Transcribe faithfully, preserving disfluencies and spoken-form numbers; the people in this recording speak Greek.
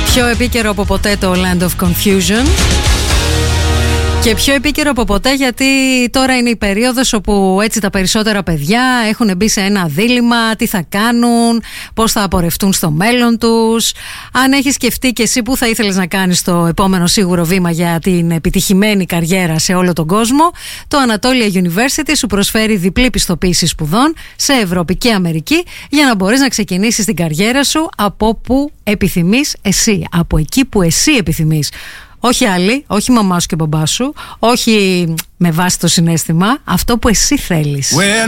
Πιο επίκαιρο από ποτέ το Land of Confusion. Και πιο επίκαιρο από ποτέ γιατί τώρα είναι η περίοδος όπου έτσι τα περισσότερα παιδιά έχουν μπει σε ένα δίλημμα, τι θα κάνουν, πώς θα απορρευτούν στο μέλλον τους. Αν έχεις σκεφτεί και εσύ που θα ήθελες να κάνεις το επόμενο σίγουρο βήμα για την επιτυχημένη καριέρα σε όλο τον κόσμο, το Anatolia University σου προσφέρει διπλή πιστοποίηση σπουδών σε Ευρώπη και Αμερική για να μπορείς να ξεκινήσεις την καριέρα σου από που επιθυμείς εσύ, από εκεί που εσύ επιθυμείς. Όχι άλλοι, όχι μαμά σου και μπαμπά σου, όχι με βάση το συναίσθημα, αυτό που εσύ θέλεις.